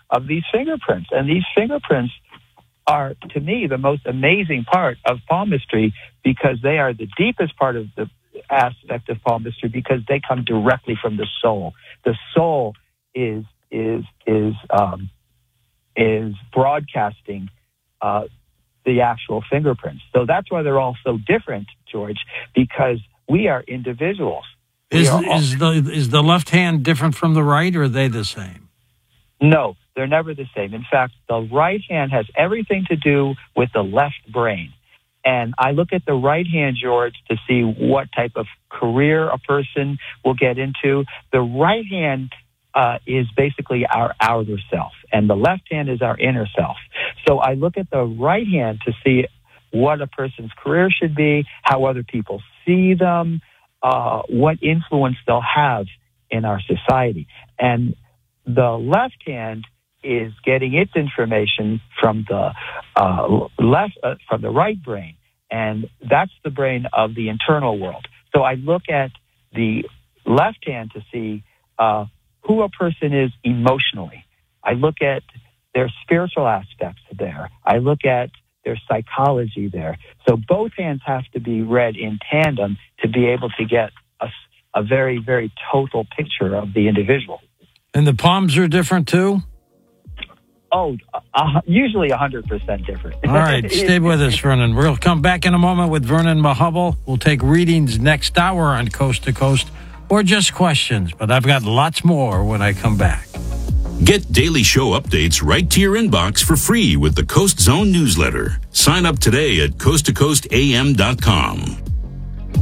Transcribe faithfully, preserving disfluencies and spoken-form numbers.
of these fingerprints. And these fingerprints are, to me, the most amazing part of palmistry because they are the deepest part of the aspect of palmistry because they come directly from the soul. The soul is is is um, is broadcasting uh, the actual fingerprints. So that's why they're all so different, George, because we are individuals. We is are is all- the is the left hand different from the right, or are they the same? No, they're never the same. In fact, the right hand has everything to do with the left brain. And I look at the right hand, George, to see what type of career a person will get into. The right hand uh, is basically our outer self, and the left hand is our inner self. So I look at the right hand to see what a person's career should be, how other people see them, uh, what influence they'll have in our society. And the left hand is getting its information from the uh, left, uh, from the right brain, and that's the brain of the internal world. So I look at the left hand to see uh, who a person is emotionally. I look at their spiritual aspects there. I look at their psychology there. So both hands have to be read in tandem to be able to get a, a very, very total picture of the individual. And the palms are different too? Oh, uh, usually one hundred percent different. All right, stay with us, Vernon. We'll come back in a moment with Vernon Mahubal. We'll take readings next hour on Coast to Coast, or just questions, but I've got lots more when I come back. Get daily show updates right to your inbox for free with the Coast Zone newsletter. Sign up today at coast to coast a m dot com.